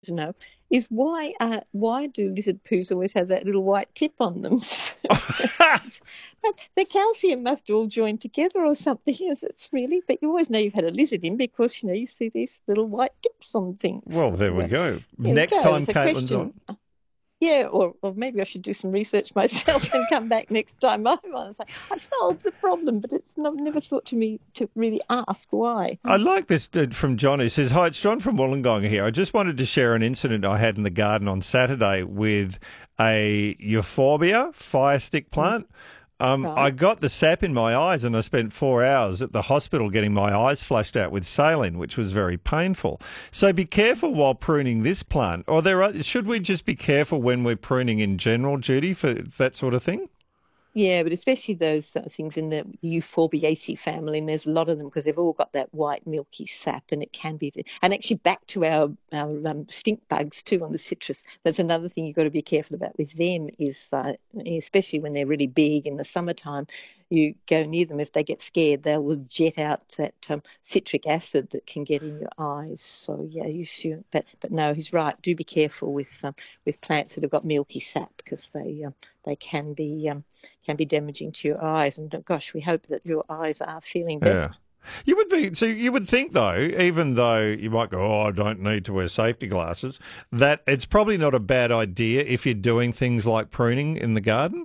to know is why do lizard poos always have that little white tip on them? But the calcium must all join together or something. Yes, it's really. But you always know you've had a lizard in because you see these little white tips on things. Well, So, there we go. there we Next go. time It's a Caitlin's on. question. Yeah, or maybe I should do some research myself and come back next time I'm on and say, I've solved the problem, but it's not, never thought to me to really ask why. I like this from John, who says, "Hi, it's John from Wollongong here. I just wanted to share an incident I had in the garden on Saturday with a euphorbia fire stick plant. I Right. got the sap in my eyes and I spent 4 hours at the hospital getting my eyes flushed out with saline, which was very painful. So be careful while pruning this plant. Or should we just be careful when we're pruning in general, Judy, for that sort of thing?" Yeah, but especially those things in the Euphorbiaceae family, and there's a lot of them because they've all got that white milky sap, and it can be. And actually, back to our stink bugs too on the citrus. That's another thing you've got to be careful about with them is, especially when they're really big in the summertime. You go near them, if they get scared, they will jet out that citric acid that can get in your eyes. So yeah, you should. But no, he's right. Do be careful with plants that have got milky sap because they can be damaging to your eyes. And gosh, we hope that your eyes are feeling better. Yeah. You would think though, even though you might go, "Oh, I don't need to wear safety glasses," that it's probably not a bad idea if you're doing things like pruning in the garden.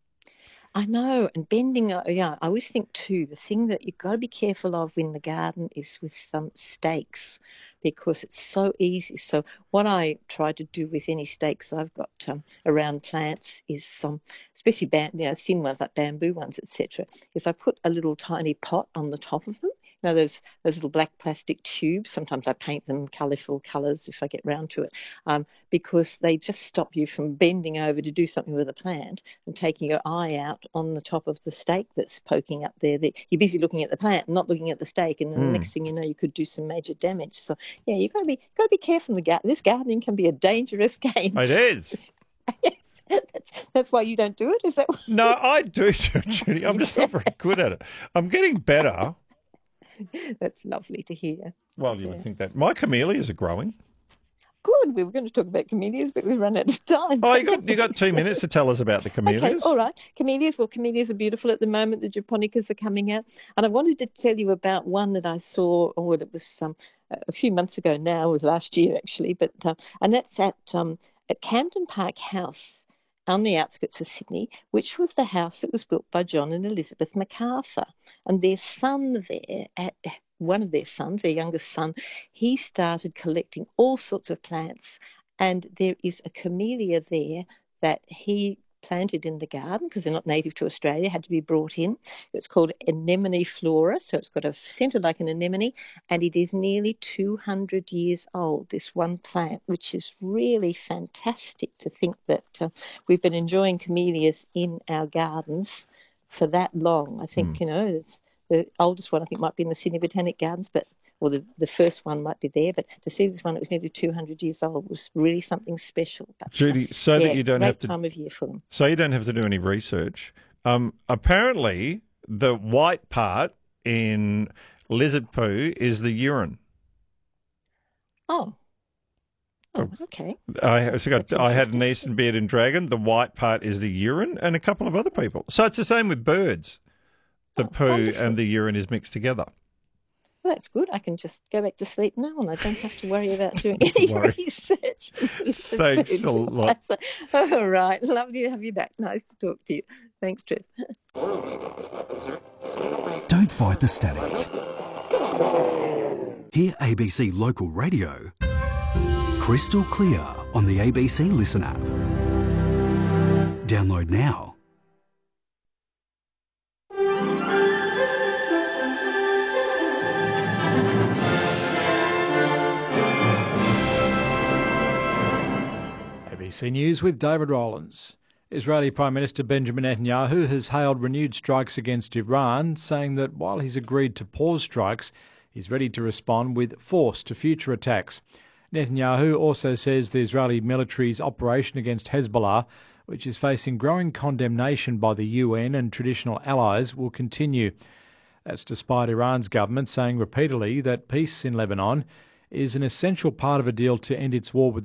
I know, and bending, yeah, I always think too, the thing that you've got to be careful of in the garden is with stakes because it's so easy. So what I try to do with any stakes I've got around plants is especially thin ones like bamboo ones, etc., is I put a little tiny pot on the top of them. Those little black plastic tubes. Sometimes I paint them colourful colours if I get round to it, because they just stop you from bending over to do something with a plant and taking your eye out on the top of the stake that's poking up there. You're busy looking at the plant, not looking at the stake, and then the next thing you know, you could do some major damage. So yeah, you've got to be careful. This gardening can be a dangerous game. It is. Yes, that's why you don't do it. Is that? No, I do, Judy. I'm just not very good at it. I'm getting better. That's lovely to hear. Well, you would think that. My camellias are growing. Good. We were going to talk about camellias, but we run out of time. Oh, you got 2 minutes to tell us about the camellias. Okay, all right. Camellias. Well, camellias are beautiful at the moment. The japonicas are coming out, and I wanted to tell you about one that I saw. Oh, it was a few months ago now. It was last year actually, but and that's at Camden Park House on the outskirts of Sydney, which was the house that was built by John and Elizabeth MacArthur. And their son there, one of their sons, their youngest son, he started collecting all sorts of plants. And there is a camellia there that he planted in the garden because they're not native to Australia, had to be brought in. It's called anemone flora, so it's got a centre like an anemone, and it is nearly 200 years old, this one plant, which is really fantastic to think that we've been enjoying camellias in our gardens for that long. I think, it's the oldest one I think might be in the Sydney Botanic Gardens, or the first one might be there, but to see this one that was nearly 200 years old was really something special. But, Judy, that you don't have to time of year for them. So you don't have to do any research. Apparently, the white part in lizard poo is the urine. Oh, okay. I had an eastern bearded dragon. The white part is the urine, and a couple of other people. So it's the same with birds. The poo wonderful. and the urine is mixed together. Well, that's good. I can just go back to sleep now and I don't have to worry about doing any research. Thanks a lot. All right. Lovely to have you back. Nice to talk to you. Thanks, Trev. Don't fight the static. Hear ABC Local Radio crystal clear on the ABC Listen app. Download now. ABC News with David Rowlands. Israeli Prime Minister Benjamin Netanyahu has hailed renewed strikes against Iran, saying that while he's agreed to pause strikes, he's ready to respond with force to future attacks. Netanyahu also says the Israeli military's operation against Hezbollah, which is facing growing condemnation by the UN and traditional allies, will continue. That's despite Iran's government saying repeatedly that peace in Lebanon is an essential part of a deal to end its war with